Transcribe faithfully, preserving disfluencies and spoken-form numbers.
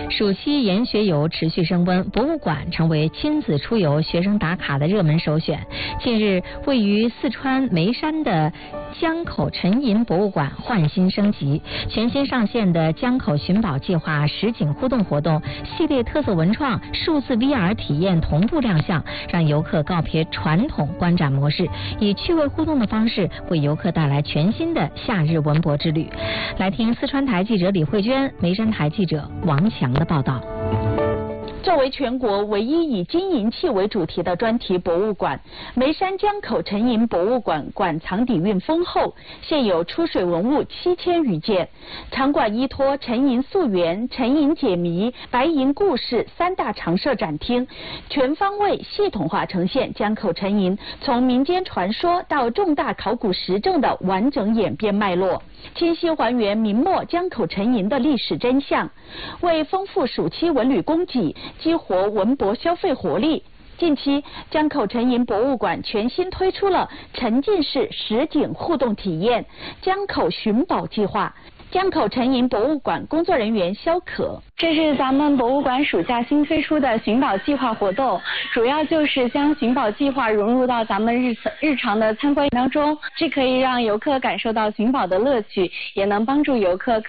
暑期研学游持续升温，博物馆成为亲子出游学生打卡的热门首选。近日，位于四川眉山的江口沉银博物馆换新升级，全新上线的江口寻宝计划实景互动活动、系列特色文创、数字 V R 体验同步亮相，让游客告别传统观展模式，以趣味互动的方式为游客带来全新的夏日文博之旅。来听四川台记者李慧娟、眉山台记者王强的报道。 作为全国唯一以金银器为主题的专题博物馆，眉山江口沉银博物馆馆藏底蕴丰厚，现有出水文物七千余件。场馆依托沉银溯源、沉银解谜、白银故事三大常设展厅，全方位系统化呈现江口沉银从民间传说到重大考古实证的完整演变脉络，清晰还原明末江口沉银的历史真相，为丰富暑期文旅供给激活文博消费活力。近期，江口沉银博物馆全新推出了沉浸式实景互动体验“江口寻宝计划”。江口沉银博物馆工作人员肖可， 这是咱们博物馆暑假新推出的寻宝计划活动，主要就是将寻宝计划融入到咱们日日常的参观当中，这可以让游客感受到寻宝的乐趣，也能帮助游客